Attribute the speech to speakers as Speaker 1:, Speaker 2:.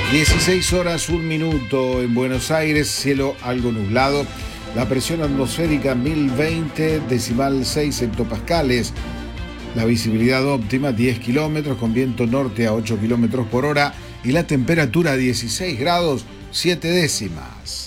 Speaker 1: 16 horas, 1 minuto en Buenos Aires, cielo algo nublado. La presión atmosférica 1020,6 hectopascales. La visibilidad óptima 10 kilómetros con viento norte a 8 kilómetros por hora y la temperatura 16 grados 7 décimas.